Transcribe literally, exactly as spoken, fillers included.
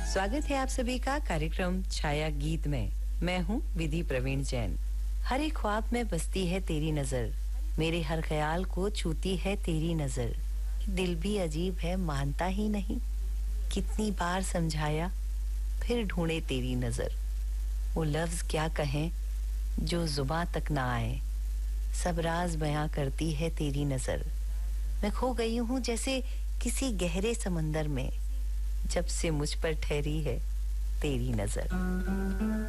स्वागत है आप सभी का कार्यक्रम छाया गीत में। मैं हूँ विधि प्रवीण जैन। हर एक ख्वाब में बसती है तेरी नजर, मेरे हर ख्याल को छूती है तेरी नजर। दिल भी अजीब है, मानता ही नहीं, कितनी बार समझाया फिर ढूंढे तेरी नजर। वो लफ्ज क्या कहें जो जुबां तक ना आए, सब राज बयां करती है तेरी नजर। मैं खो गई हूँ जैसे किसी गहरे समंदर में, जब से मुझ पर ठहरी है तेरी नजर।